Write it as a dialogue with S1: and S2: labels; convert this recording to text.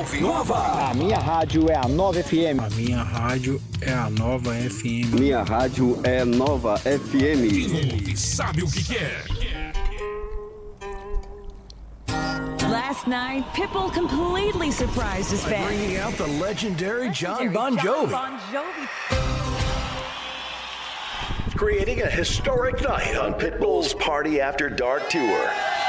S1: ouve Nova.
S2: A minha rádio é a Nova FM.
S3: A minha rádio é a Nova FM.
S4: Minha rádio é Nova FM.
S1: Quem ouve sabe o que quer.
S5: Last night, Pitbull completely surprised his fans.
S1: Bringing out the legendary John Bon Jovi.
S6: Creating a historic night on Pitbull's Party After Dark tour.